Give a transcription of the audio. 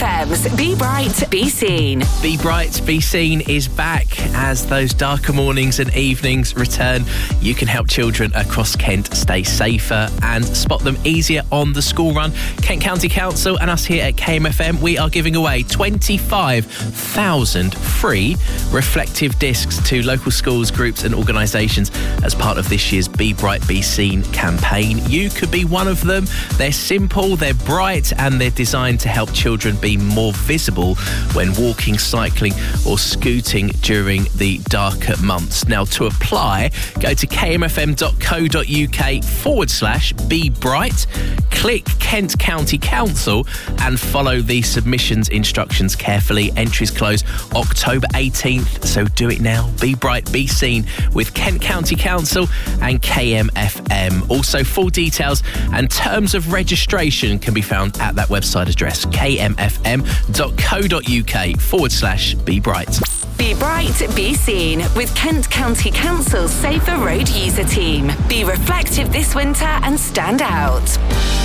KMFM's Be Bright, Be Seen. Be Bright, Be Seen is back. As those darker mornings and evenings return, you can help children across Kent stay safer and spot them easier on the school run. Kent County Council and us here at KMFM, we are giving away 25,000 free reflective discs to local schools, groups and organisations as part of this year's Be Bright, Be Seen campaign. You could be one of them. They're simple, they're bright and they're designed to help children be more visible when walking, cycling or scooting during the darker months. Now, to apply, go to kmfm.co.uk/Be Bright, click Kent County Council and follow the submissions instructions carefully. Entries close October 18th, so do it now. Be Bright, Be Seen with Kent County Council and KMFM. Also, full details and terms of registration can be found at that website address, kmfm.co.uk/Be Bright. Be Bright, Be Seen with Kent County Council's Safer Road User Team. Be reflective this winter and stand out.